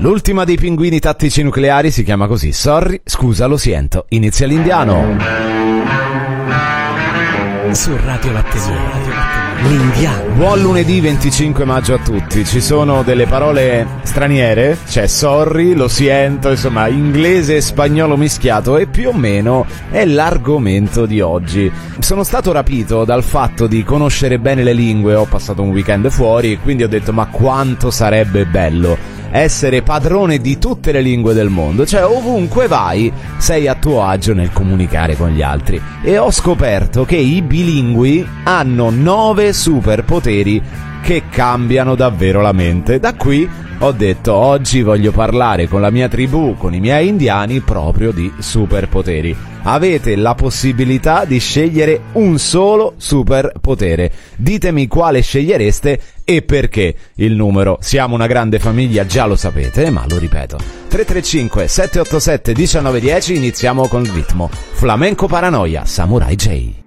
L'ultima dei pinguini tattici nucleari si chiama così. Sorry, scusa, lo sento. Inizia l'Indiano. Su Radio Lattemare. L'Indiano. Buon lunedì 25 maggio a tutti. Ci sono delle parole straniere, c'è sorry, lo sento, insomma inglese e spagnolo mischiato, e più o meno è l'argomento di oggi. Sono stato rapito dal fatto di conoscere bene le lingue, ho passato un weekend fuori e quindi ho detto ma quanto sarebbe bello essere padrone di tutte le lingue del mondo, cioè ovunque vai sei a tuo agio nel comunicare con gli altri. E ho scoperto che i bilingui hanno 9 superpoteri che cambiano davvero la mente. Da qui ho detto oggi voglio parlare con la mia tribù, con i miei indiani, proprio di superpoteri. Avete la possibilità di scegliere un solo superpotere. Ditemi quale scegliereste e perché. Il numero, siamo una grande famiglia, già lo sapete, ma lo ripeto. 335 787 1910, iniziamo con il ritmo. Flamenco Paranoia, Samurai J.